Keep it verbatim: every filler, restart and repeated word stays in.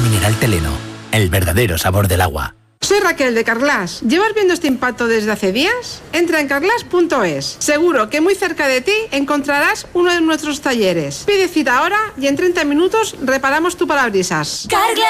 mineral Teleno, el verdadero sabor del agua. Soy Raquel de Carglass. ¿Llevas viendo este impacto desde hace días? Entra en carglass punto es. Seguro que muy cerca de ti encontrarás uno de nuestros talleres. Pide cita ahora y en treinta minutos reparamos tu parabrisas. Carglass.